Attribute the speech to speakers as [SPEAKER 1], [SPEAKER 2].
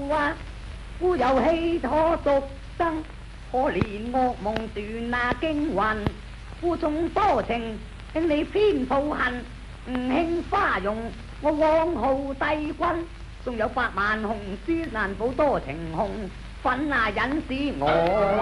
[SPEAKER 1] 啊！故有氣妥獨生，可憐惡夢斷那驚魂。故縱多情，令你偏抱恨。吳興花容，我往號帝君。縱有百萬雄師難保多情雄，憤啊引使我。